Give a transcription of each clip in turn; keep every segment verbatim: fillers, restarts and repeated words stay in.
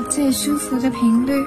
最舒服的频率。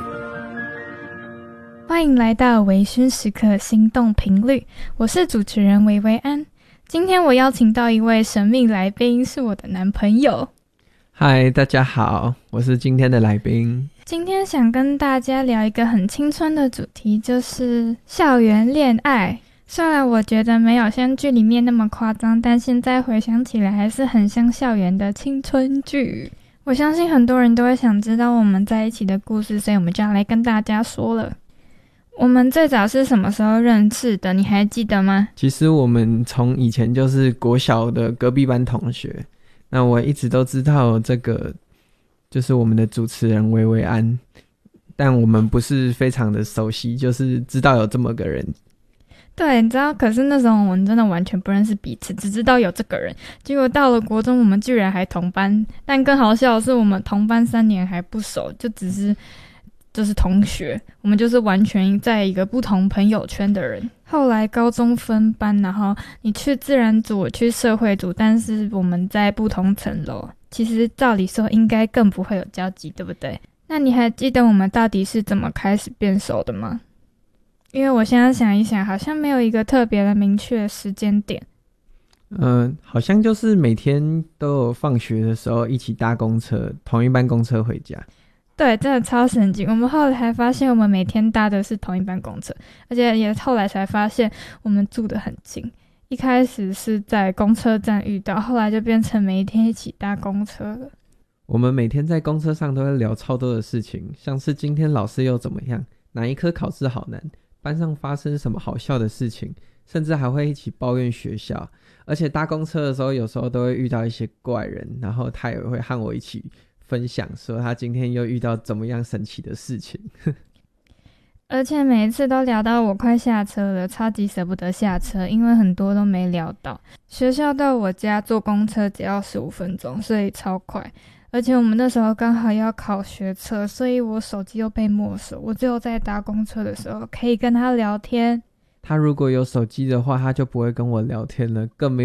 欢迎来到微醺时刻心动频率，我是主持人维维安。今天我邀请到一位神秘来宾，是我的男朋友。 嗨，大家好，我是今天的来宾。 今天想跟大家聊一个很青春的主题，就是校园恋爱。虽然我觉得没有像剧里面那么夸张，但现在回想起来还是很像校园的青春剧。我相信很多人都会想知道我们在一起的故事，所以我们就要来跟大家说了。我们最早是什么时候认识的？你还记得吗？ 其实我们从以前就是国小的隔壁班同学，那我一直都知道这个就是我们的主持人维维安，但我们不是非常的熟悉，就是知道有这么个人。 对，你知道，可是那时候我们真的完全不认识彼此，只知道有这个人。结果到了国中，我们居然还同班，但更好笑的是，我们同班三年还不熟，就只是就是同学，我们就是完全在一个不同朋友圈的人。后来高中分班，然后你去自然组，我去社会组，但是我们在不同层楼，其实照理说应该更不会有交集，对不对？那你还记得我们到底是怎么开始变熟的吗？因为我现在想一想，好像没有一个特别的明确的时间点。 嗯、呃，好像就是每天都有放学的时候一起搭公车，同一班公车回家。 对，真的超神奇。我们后来还发现，我们每天搭的是同一班公车，而且也后来才发现我们住得很近。一开始是在公车站遇到，后来就变成每一天一起搭公车了。 我们每天在公车上都会聊超多的事情，像是今天老师又怎么样，哪一科考试好难，班上发生什么好笑的事情，甚至还会一起抱怨学校。而且搭公车的时候有时候都会遇到一些怪人，然后他也会和我一起分享说他今天又遇到怎么样神奇的事情。 而且每一次都聊到我快下车了，超级舍不得下车，因为很多都没聊到。学校到我家坐公车只要十五分钟，所以超快。而且我们那时候刚好要考学测，所以我手机又被没收，我只有在搭公车的时候可以跟他聊天。 他如果有手机的话，他就不会跟我聊天了，更没